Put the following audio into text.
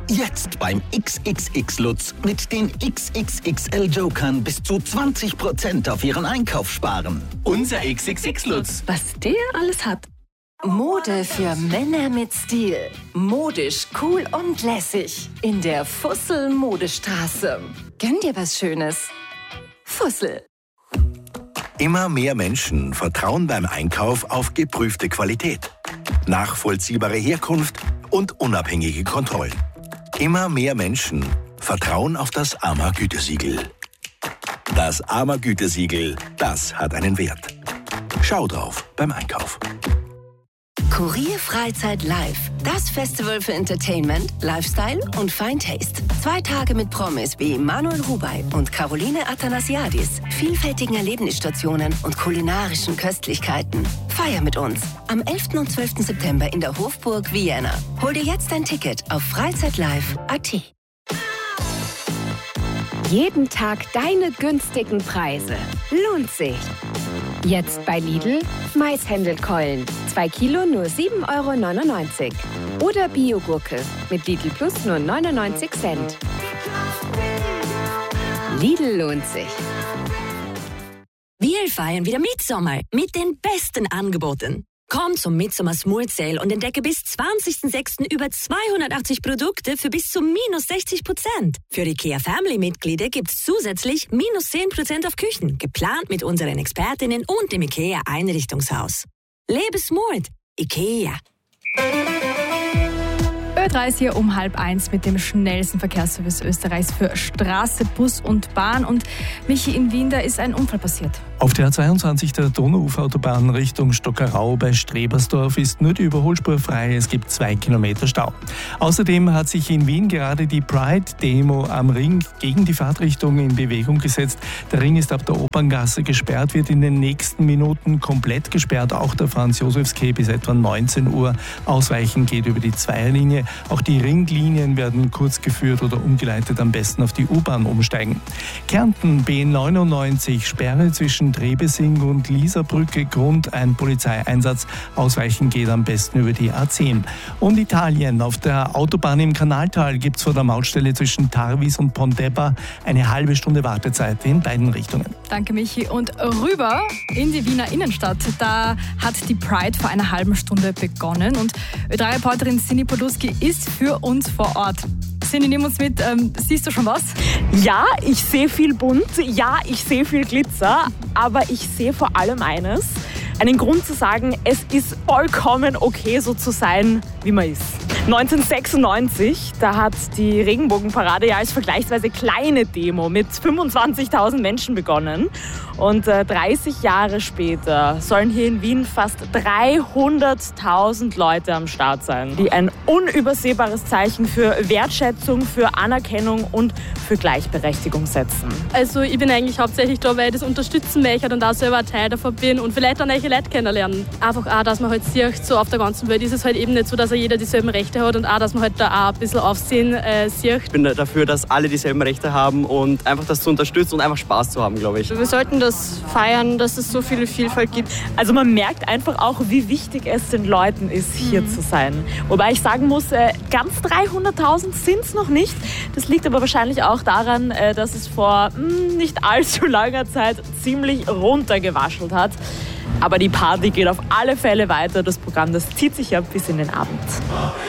Jetzt beim XXX Lutz mit den XXXL Jokern bis zu 20% auf Ihren Einkauf sparen. Unser XXX Lutz. Was der alles hat. Mode für Männer mit Stil. Modisch, cool und lässig. In der Fussel Modestraße. Gönn dir was Schönes. Fussel. Immer mehr Menschen vertrauen beim Einkauf auf geprüfte Qualität, nachvollziehbare Herkunft und unabhängige Kontrollen. Immer mehr Menschen vertrauen auf das AMA-Gütesiegel. Das AMA-Gütesiegel, das hat einen Wert. Schau drauf beim Einkauf. Kurier Freizeit Live. Das Festival für Entertainment, Lifestyle und Fine Taste. 2 Tage mit Promis wie Manuel Rubey und Caroline Athanasiadis, vielfältigen Erlebnisstationen und kulinarischen Köstlichkeiten. Feier mit uns am 11. und 12. September in der Hofburg Vienna. Hol dir jetzt ein Ticket auf freizeitlive.at. Jeden Tag deine günstigen Preise. Lohnt sich. Jetzt bei Lidl Maishändelkeulen. 2 Kilo nur 7,99 €. Oder Biogurke mit Lidl Plus nur 99 Cent. Lidl lohnt sich. Wir feiern wieder Mitsommer mit den besten Angeboten. Komm zum Midsommer Smooth Sale und entdecke bis 20.06. über 280 Produkte für bis zu -60%. Für IKEA Family-Mitglieder gibt's zusätzlich -10% auf Küchen, geplant mit unseren Expertinnen und dem IKEA Einrichtungshaus. Lebe smooth. IKEA. Ö3 ist hier um 12:30 mit dem schnellsten Verkehrsservice Österreichs für Straße, Bus und Bahn. Und Michi, in Wien, da ist ein Unfall passiert. Auf der A22 der Donauuferautobahn Richtung Stockerau bei Strebersdorf ist nur die Überholspur frei. Es gibt 2 Kilometer Stau. Außerdem hat sich in Wien gerade die Pride-Demo am Ring gegen die Fahrtrichtung in Bewegung gesetzt. Der Ring ist ab der Operngasse gesperrt, wird in den nächsten Minuten komplett gesperrt. Auch der Franz-Josefs-Quai bis etwa 19 Uhr. Ausweichen geht über die Zweierlinie. Auch die Ringlinien werden kurz geführt oder umgeleitet, am besten auf die U-Bahn umsteigen. Kärnten B99, Sperre zwischen Trebesing und Lieserbrücke, Grund ein Polizeieinsatz. Ausweichen geht am besten über die A10. Und Italien, auf der Autobahn im Kanaltal gibt es vor der Mautstelle zwischen Tarvis und Pontebba eine halbe Stunde Wartezeit in beiden Richtungen. Danke, Michi. Und rüber in die Wiener Innenstadt. Da hat die Pride vor einer halben Stunde begonnen. Und Ö3-Reporterin Sini Podolski ist für uns vor Ort. Sini, nimm uns mit. Siehst du schon was? Ja, ich sehe viel bunt. Ja, ich sehe viel Glitzer. Aber ich sehe vor allem eines. Einen Grund zu sagen, es ist vollkommen okay, so zu sein, wie man ist. 1996, da hat die Regenbogenparade ja als vergleichsweise kleine Demo mit 25.000 Menschen begonnen. Und 30 Jahre später sollen hier in Wien fast 300.000 Leute am Start sein, die ein unübersehbares Zeichen für Wertschätzung, für Anerkennung und für Gleichberechtigung setzen. Also ich bin eigentlich hauptsächlich da, weil ich das unterstützen möchte und auch selber ein Teil davon bin und vielleicht auch neue Leute kennenlernen. Einfach auch, dass man halt sieht, so auf der ganzen Welt ist es halt eben nicht so, dass jeder dieselben Rechte hat und auch, dass man halt da auch ein bisschen Aufsehen sieht. Ich bin dafür, dass alle dieselben Rechte haben und einfach das zu unterstützen und einfach Spaß zu haben, glaube ich. Wir sollten das feiern, dass es so viele Vielfalt gibt. Also man merkt einfach auch, wie wichtig es den Leuten ist, hier zu sein. Wobei ich sagen muss, ganz 300.000 sind es noch nicht. Das liegt aber wahrscheinlich auch daran, dass es vor nicht allzu langer Zeit ziemlich runtergewaschelt hat. Aber die Party geht auf alle Fälle weiter. Das Programm, das zieht sich ja bis in den Abend.